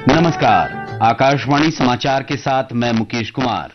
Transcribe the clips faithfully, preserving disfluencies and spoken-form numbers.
नमस्कार, आकाशवाणी समाचार के साथ मैं मुकेश कुमार।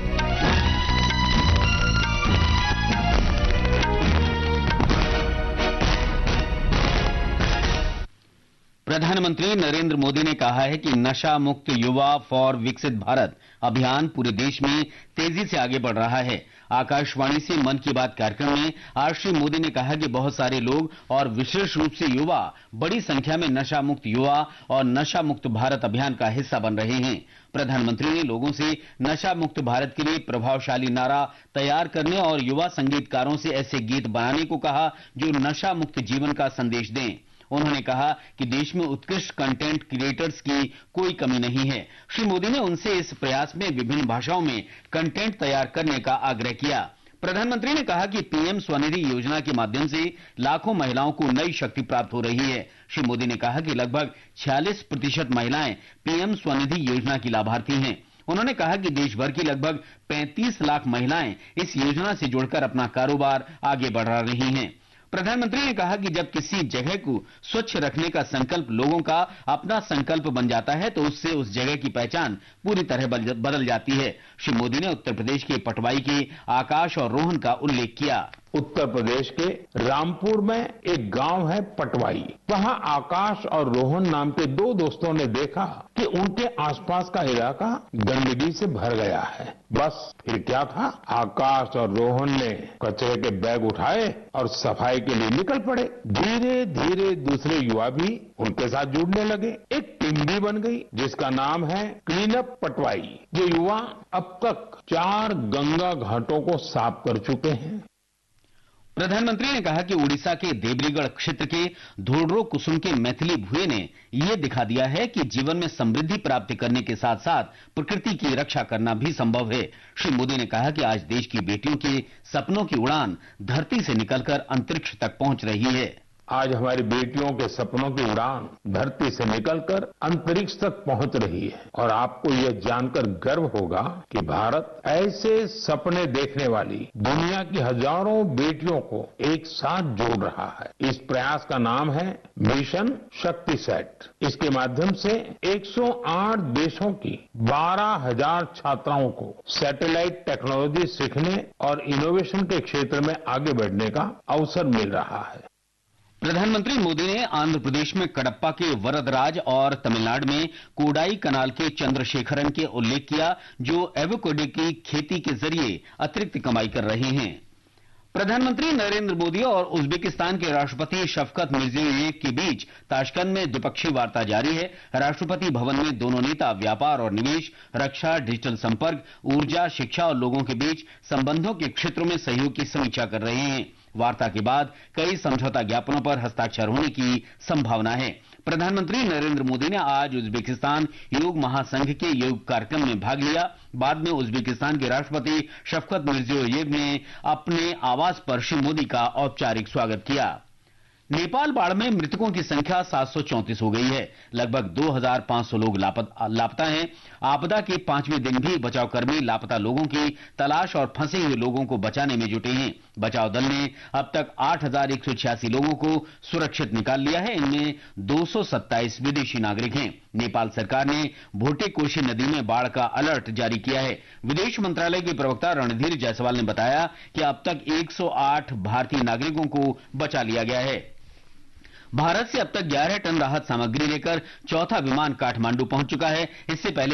प्रधानमंत्री नरेंद्र मोदी ने कहा है कि नशा मुक्त युवा फॉर विकसित भारत अभियान पूरे देश में तेजी से आगे बढ़ रहा है। आकाशवाणी से मन की बात कार्यक्रम में आज श्री मोदी ने कहा कि बहुत सारे लोग और विशेष रूप से युवा बड़ी संख्या में नशा मुक्त युवा और नशा मुक्त भारत अभियान का हिस्सा बन रहे हैं। प्रधानमंत्री ने लोगों से नशा मुक्त भारत के लिए प्रभावशाली नारा तैयार करने और युवा संगीतकारों से ऐसे गीत बनाने को कहा जो नशा मुक्त जीवन का संदेश दें। उन्होंने कहा कि देश में उत्कृष्ट कंटेंट क्रिएटर्स की कोई कमी नहीं है। श्री मोदी ने उनसे इस प्रयास में विभिन्न भाषाओं में कंटेंट तैयार करने का आग्रह किया। प्रधानमंत्री ने कहा कि पीएम स्वनिधि योजना के माध्यम से लाखों महिलाओं को नई शक्ति प्राप्त हो रही है। श्री मोदी ने कहा कि लगभग छियालीस प्रतिशत महिलाएं पीएम स्वनिधि योजना की लाभार्थी हैं। उन्होंने कहा कि देश भर की लगभग पैंतीस लाख महिलाएं इस योजना से जुड़कर अपना कारोबार आगे बढ़ा रही हैं। प्रधानमंत्री ने कहा कि जब किसी जगह को स्वच्छ रखने का संकल्प लोगों का अपना संकल्प बन जाता है तो उससे उस जगह की पहचान पूरी तरह बदल जाती है। श्री मोदी ने उत्तर प्रदेश के पटवाई के आकाश और रोहन का उल्लेख किया। उत्तर प्रदेश के रामपुर में एक गांव है पटवाई। वहां आकाश और रोहन नाम के दो दोस्तों ने देखा कि उनके आसपास का इलाका गंदगी से भर गया है। बस फिर क्या था, आकाश और रोहन ने कचरे के बैग उठाए और सफाई के लिए निकल पड़े। धीरे धीरे दूसरे युवा भी उनके साथ जुड़ने लगे। एक टीम भी बन गई जिसका नाम है क्लीन अप पटवाई। ये युवा अब तक चार गंगा घाटों को साफ कर चुके हैं। प्रधानमंत्री ने कहा कि उड़ीसा के देवरीगढ़ क्षेत्र के धोर्डो कुसुम के मैथिली भुए ने यह दिखा दिया है कि जीवन में समृद्धि प्राप्त करने के साथ साथ प्रकृति की रक्षा करना भी संभव है। श्री मोदी ने कहा कि आज देश की बेटियों के सपनों की उड़ान धरती से निकलकर अंतरिक्ष तक पहुंच रही है। आज हमारी बेटियों के सपनों की उड़ान धरती से निकलकर अंतरिक्ष तक पहुंच रही है और आपको यह जानकर गर्व होगा कि भारत ऐसे सपने देखने वाली दुनिया की हजारों बेटियों को एक साथ जोड़ रहा है। इस प्रयास का नाम है मिशन शक्ति सेट। इसके माध्यम से एक सौ आठ देशों की बारह हजार छात्राओं को सैटेलाइट टेक्नोलॉजी सीखने और इनोवेशन के क्षेत्र में आगे बढ़ने का अवसर मिल रहा है। प्रधानमंत्री मोदी ने आंध्र प्रदेश में कडप्पा के वरदराज और तमिलनाडु में कोडाई कनाल के चंद्रशेखरन के उल्लेख किया जो एवोकाडो की खेती के जरिए अतिरिक्त कमाई कर रहे हैं। प्रधानमंत्री नरेंद्र मोदी और उज्बेकिस्तान के राष्ट्रपति शफकत मिर्जियोयेव के बीच ताशकंद में द्विपक्षीय वार्ता जारी है। राष्ट्रपति भवन में दोनों नेता व्यापार और निवेश, रक्षा, डिजिटल संपर्क, ऊर्जा, शिक्षा और लोगों के बीच संबंधों के क्षेत्रों में सहयोग की समीक्षा कर रहे हैं। वार्ता के बाद कई समझौता ज्ञापनों पर हस्ताक्षर होने की संभावना है। प्रधानमंत्री नरेंद्र मोदी ने आज उज्बेकिस्तान योग महासंघ के योग कार्यक्रम में भाग लिया। बाद में उज्बेकिस्तान के राष्ट्रपति शफकत मिर्जियोयेव ने अपने आवास पर श्री मोदी का औपचारिक स्वागत किया। नेपाल बाढ़ में मृतकों की संख्या सात सौ चौंतीस हो गई है। लगभग दो हज़ार पाँच सौ लोग लापता हैं। आपदा के पांचवें दिन भी बचाव कर्मी लापता लोगों की तलाश और फंसे हुए लोगों को बचाने में जुटे हैं। बचाव दल ने अब तक आठ हज़ार एक सौ छियासी लोगों को सुरक्षित निकाल लिया है। इनमें दो सौ सत्ताईस विदेशी नागरिक हैं। नेपाल सरकार ने भोटे कोशी नदी में बाढ़ का अलर्ट जारी किया है। विदेश मंत्रालय के प्रवक्ता रणधीर जायसवाल ने बताया कि अब तक एक सौ आठ भारतीय नागरिकों को बचा लिया गया है। भारत से अब तक ग्यारह टन राहत सामग्री लेकर चौथा विमान काठमांडू पहुंच चुका है। इससे पहले